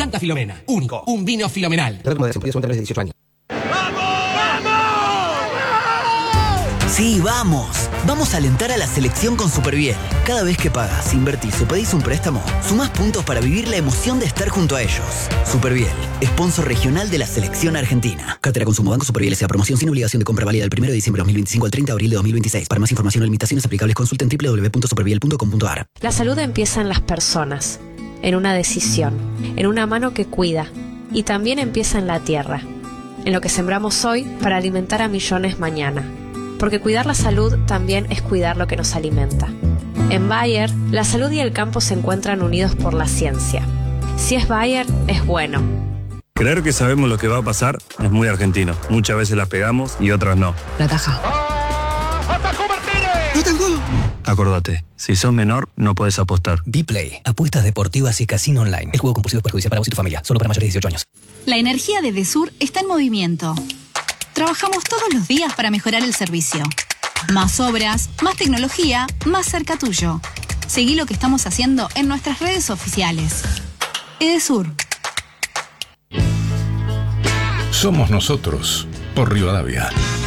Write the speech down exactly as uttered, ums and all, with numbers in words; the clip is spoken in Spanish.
Santa Filomena. Único. Un vino filomenal. de dieciocho años. Sí, vamos. Vamos a alentar a la selección con Superviel. Cada vez que pagas, invertís o pedís un préstamo, sumás puntos para vivir la emoción de estar junto a ellos. Superviel, sponsor regional de la selección argentina. Cátedra Consumo Banco Superviel S A. Promoción sin obligación de compra válida del primero de diciembre de dos mil veinticinco al treinta de abril de dos mil veintiséis. Para más información o limitaciones aplicables, consulten doble u doble u doble u punto superviel punto com punto a r. La salud empieza en las personas, en una decisión, en una mano que cuida, y también empieza en la tierra, en lo que sembramos hoy para alimentar a millones mañana. Porque cuidar la salud también es cuidar lo que nos alimenta. En Bayer, la salud y el campo se encuentran unidos por la ciencia. Si es Bayer, es bueno. Creer que sabemos lo que va a pasar es muy argentino. Muchas veces las pegamos y otras no. La taja. ¡No tengo! Acordate, si sos menor, no podés apostar. Dplay, apuestas deportivas y casino online. El juego compulsivo es perjudicial para vos y tu familia. Solo para mayores de dieciocho años. La energía de Edesur está en movimiento. Trabajamos todos los días para mejorar el servicio. Más obras, más tecnología, más cerca tuyo. Seguí lo que estamos haciendo en nuestras redes oficiales. Edesur. Somos nosotros, por Rivadavia.